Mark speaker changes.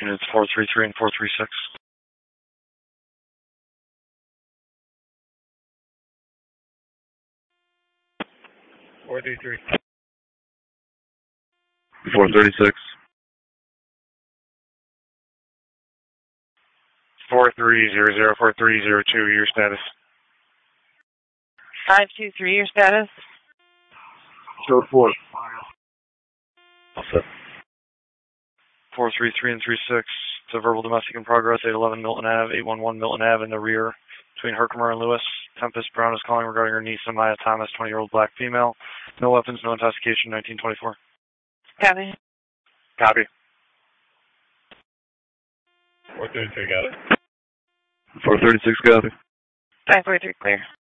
Speaker 1: Units 433 and 436.
Speaker 2: 433.
Speaker 1: 436.
Speaker 2: 4300, 4302, your status.
Speaker 3: 523, your status.
Speaker 1: Code 4. All set. 433 and 36. It's a verbal domestic in progress, 811 Milton Ave, 811 Milton Ave in the rear between Herkimer and Lewis. Tempest Brown is calling regarding her niece, Amaya Thomas, 20-year-old black female. No weapons, no intoxication, 1924.
Speaker 3: Copy.
Speaker 2: Copy. 433, got it.
Speaker 1: 436, got it.
Speaker 3: 543, clear.